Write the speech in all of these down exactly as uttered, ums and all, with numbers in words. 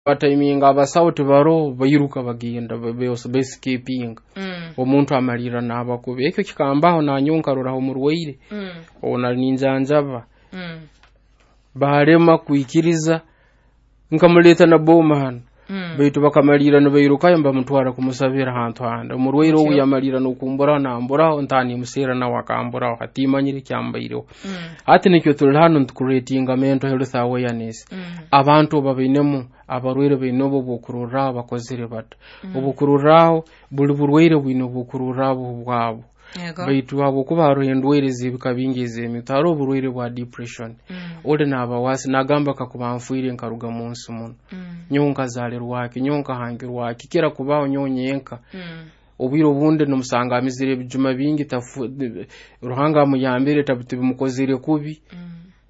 batayiminga abasawo tebaro bayiruka bagenda bose escaping mm. omuntu amalira n'abakubi ekyo kikambaho nanyonkaruraho mu rwaire mm. ona ninjanjaba mm. barema kuikiriza nkamuleta na boman mm. baitu bakamalira no bayiruka yamba mutwara kumusabira hantu handa mu rwaire ubu yamalira no kumbura nambura ntani musera na wakambura hatimanyire kyambairo mm. ati nikyo tulhano creating mental health awareness mm. abantu babinemu abarwere binobo bukurura bakozere bato mm. obukururaho buli burwere bwino bukururabo bwabo baitu abo kuba ruhendwere zibikabingeze mitaro burwere bwa depression mm. ode nabawasi nagamba kakubamfuire nkaruga munsi muno mm. nyonka zale rwake nyonka hangi rwake kira kubaho nyonyenka mm. obwiro bunde nomusanga amizire bijuma bingi tafu ruhanga muyambere tabitibi mukozere kubi mm.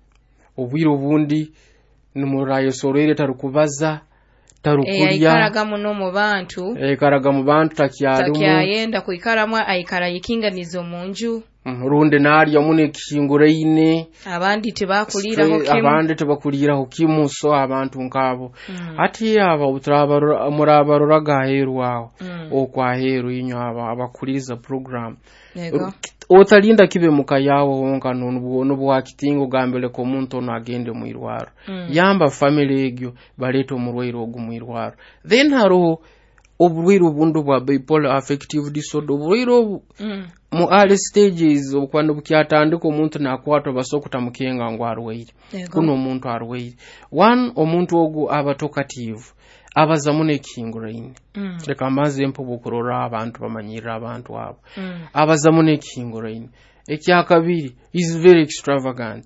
obwiro bundi numurayo sorere tarukubaza tarukurya ikaraga muno mu bantu ikaraga mu bantu takyarumu takyayenda kuikaramwa ayikara yikinganizo munju runde narya mune kishinguraine abandi tebakuliraho kimu abandi tebakuliraho kimu so abantu nkabo mm. ati aba utraba murabaruraga herwaho mm. okwaheru inyo aba abakuriza program yego otalinda kibe mukayawo honka nonu n'obwakitingo gambele ko muntu nagende mu irwaro mm. yamba family egyo baleto mu rwairo ogumwirwaro then haro obwiro bundu bwa bipolar affective disorder obwiro mm. mu early stages okwando bukyatandika omuntu nakwatwa basokuta mukenga ngo arwaire kuno omuntu arwaire one omuntu ogu abatokative abaza mune kinguraine mm. reka maze empo bukurora abantu bamanyira abantu abo mm. abaza mune kinguraine ekya kabiri is very extravagant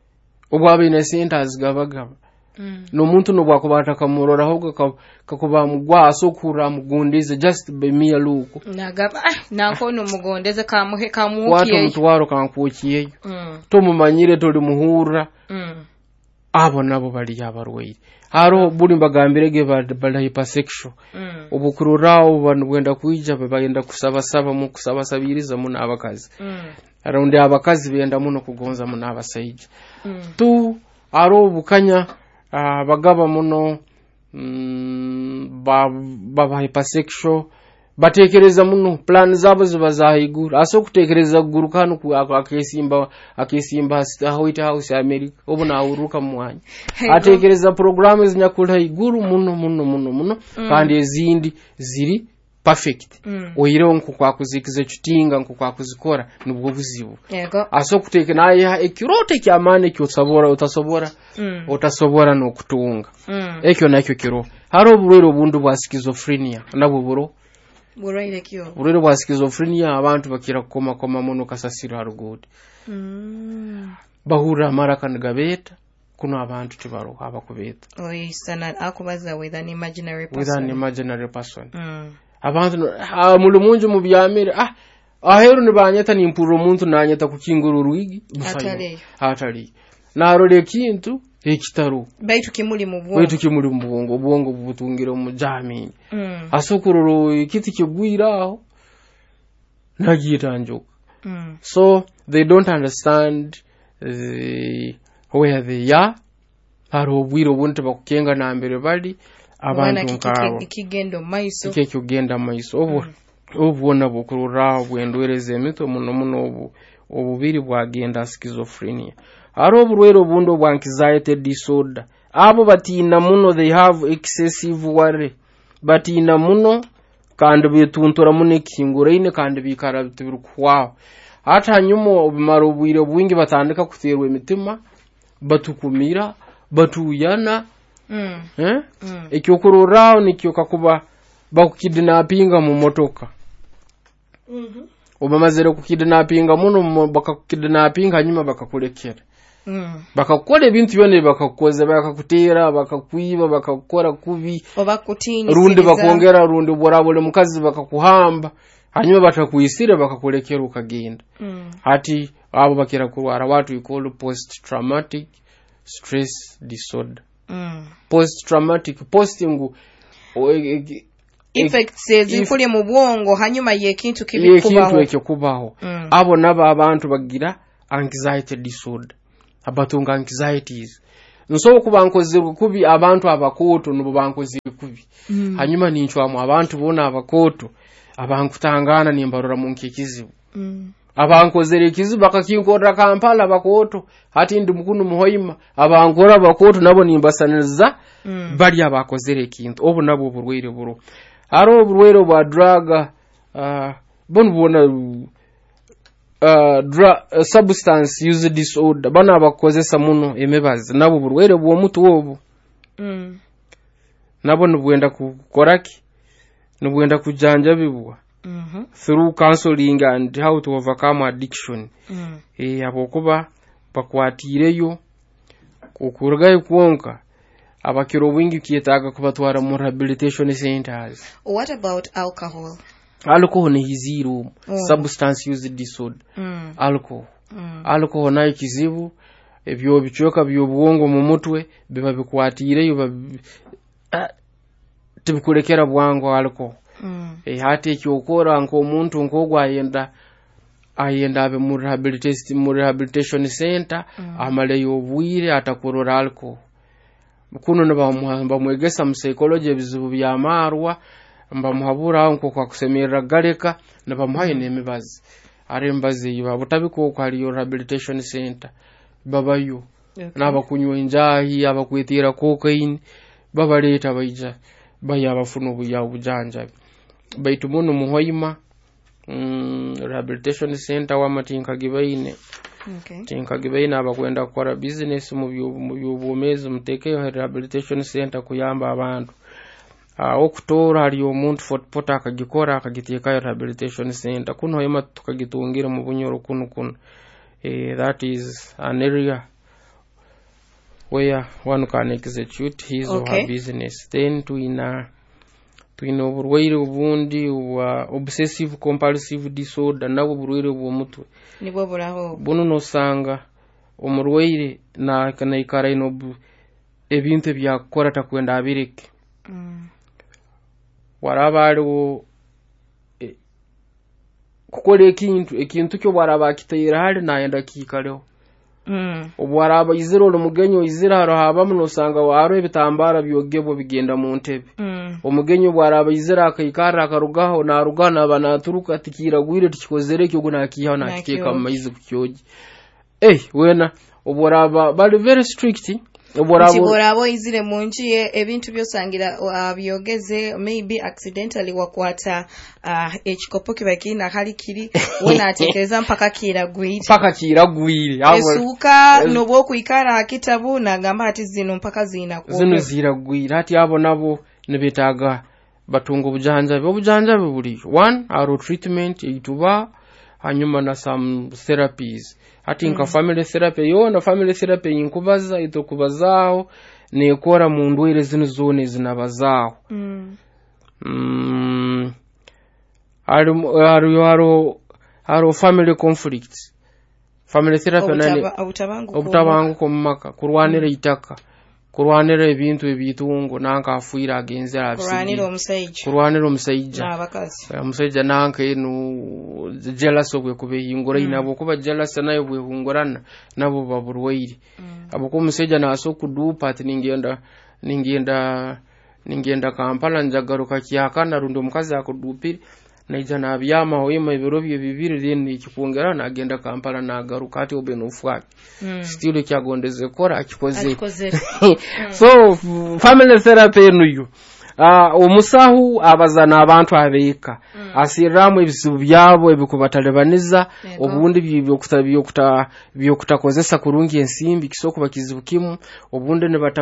obwabe ne centers gabagaba mm. no muntu no bwakubata kamurora ahubwo kakuba mugwaso kura mugondeze just be mere luko nagaba nako no mugondeze kamuhe kamukiye watu mutwaro kankukiye mm. to mumanyire toli muhura mm. abo nabo bali yabarwaire haro buri mbagambirege bala hypersexual mm. obukururawo banwenda kwijja bagenda kusaba saba mu kusaba sabiriza mu nabakazi mm. aronde abakazi benda muno kugonza mu nabasaiji mm. tu aro bukanya uh, bagaba muno mm, ba baba hypersexual batekereza muno plan zabo zibazahigura aso kutekereza gurukano ku akesimba akesimba White House America obona uruka mwanya atekereza programmes nyakula iguru muno muno muno muno mm. kandi ezindi ziri perfect mm. oyire nko kwakuzikize chutinga nko kwakuzikora nubwo buzibu yego aso kuteke naye ekirote kyamane kyotabora utasobora mm. utasobora no kutunga mm. ekyo nakyo kiro haro burero bundu bwa schizophrenia nabo buro buraire kyo burero bwa schizophrenia abantu bakira koma koma muno kasasiro harugudi mm. bahura marakan gabeta kuno abantu tibaro abakubeta oyisana akubaza with an imaginary person with an imaginary person mm. abantu ha mulumunju mu byamire ah aheru ni banyeta ni impuro muntu nanyeta kukinguru ruigi atari atari narole kintu ekitaru baitu kimuli mu bwongo baitu kimuli mu bwongo bwongo butungire mu jamini mm. asokururo ikiti kigwiraho nagitanjo mm. so they don't understand the, where they are haro bwiro bunte bakukenga na mbere bali abantu nkabo ikigendo maiso ike kugenda maiso obo obona mm. bukurura bwendwereze mito muno muno obu obubiri bwagenda schizophrenia haro burwero bundo bwa anxiety disorder abo batina muno they have excessive worry batina muno kandi bituntura muno kinguraine kandi bikara bitubirukwaho hata nyumo obimaro obwire bwingi batandika kuterwa imitima batukumira batuyana mm. eh mm. ekyokururaho nikyo kakuba bakukidnappinga mu motoka mhm obamazere kukidnappinga muno bakakidnappinga nyuma bakakulekera mm. bakakora ibintu byone bakakoza bakakutera bakakwiba bakakora kubi obakutini rundi bakongera rundi borabole mukazi bakakuhamba hanyuma batakuisira bakakulekera ukagenda mm. hati abo bakira kurwara watu ikolo post traumatic stress disorder mm. post traumatic postingu effects ezikuli mu bwongo hanyuma ye kintu kibi kubaho ye kintu ekyo kubaho mm. abo naba abantu bagira anxiety disorder abatunga anxieties nso kubankoze kubi abantu abakoto nubo bankoze kubi mm. hanyuma ninchwamu abantu bona abakoto abankutangana nimbarura mu nkikizibu mm. abankozere ikizibu bakakinkorera Kampala bakoto hati ndi mukunu muhoyima abankora bakoto nabo nimbasaniriza mm. bali abakozere ikintu obu nabo burwire buro aro burwire bwa drug uh, bon bona uh, drug uh, substance use disorder bana abakozesa muno emebazi nabo burwire bwo mutu obu mm. nabo nubwenda kukoraki nubwenda kujanja bibwa mm-hmm. through counseling and how to overcome addiction mm. eh abokuba bakwatireyo okurugaye kuonka abakiro wingi kiyetaga kubatwara mu rehabilitation centers. What about alcohol? Alcohol ni zero oh. substance use disorder mm. alcohol mm. alcohol na ikizibu ebyo bichoka byo bwongo mu mutwe biba bikwatireyo tibikulekera bwango alcohol mm. e hati kyokora nko omuntu nkogwa ayenda ayenda abe mu rehabilitation mu rehabilitation center mm. amale yobwire atakurora alcohol kuno nabamwamba mwegesa mu psychology bizibu bya marwa mbamuhabura nko kwa kusemerera galeka nabamuhaye nemibazi are mbazi yiba butabiko kwa liyo rehabilitation center babayo okay. nabakunywa injahi abakwitira cocaine babaleta bayija bayabafunu buya bujanja baitu muno muhoyima mm, rehabilitation center wa matinka gibaine okay tinka gibaine abakwenda gukora business mu by'ubumezi muteke rehabilitation center kuyamba abantu ah uh, okutora ali omuntu fotpota akagikora akagiteka rehabilitation center kuno hoyima tukagitungira mu bunyoro kuno kuno eh that is an area where one can execute his okay. or her business. Then to ina to ina oburwaire obundi wa obsessive compulsive disorder nabo burwaire bw'omutwe nibo buraho bono nosanga omurwaire na kana ikara ino ebintu byakora takwenda abireke mm. warabaliwo e, kukole ekintu ekintu kyo waraba kitayira hali nayenda kikaleho mm obwaraba iziro umugenyo izira haro haba muno sanga waro ebitambara byogebo bigenda mu ntebe mm umugenyo bwaraba izira akayikara akarugaho narugana banaturuka tikira gwire tikozere cyo guna kiyaho nakiteka mu mayizi kukyoje eh wena obwaraba bali very strict obwarabo obwarabo izire munjiye ebintu byosangira uh, byogeze maybe accidentally wakwata uh, ekikopo kibakina hali kiri wona atekeza mpaka kiragwire mpaka kiragwire esuka nobo kuikara akitabu na gamba ati zino mpaka zina ko zino ziragwire ati abo nabo nebetaga batunga obujanja obujanja bubuli one aro treatment ituba hanyuma na some therapies ati nka mm. family therapy yo na family therapy inkubaza itokubazaho nekora mu ndwire zino zone zinabazaho mm mm aro aro aro aro family conflicts family therapy nani obutabangu obutabangu ko maka kurwanira mm. itaka kurwanira ebintu ebitungo nanka afuira agenze abisi kurwanira omusayija kurwanira omusayija nabakazi omusayija nanka eno jealous obwe kubehingura mm. inabo kuba jealous nayo bwe hungurana nabo baburwaire mm. abako omusayija naso kudupa ati ningenda ningenda ningenda Kampala njagaruka kiyakana rundo mukazi akudupira naija nabyama hoyima ibiro bye bibiri rene ikikongera nagenda Kampala nagaruka ati obe nofwa mm. still kyagondeze kora akikoze mm. So family therapy nuyo ah uh, omusahu abazana abantu abeka mm. asiramu ebisibu byabo ebikubatalebaniza obundi byo kutabyo kuta byo kutakozesa kurungi ensimbi kisoko bakizibukimu obundi ne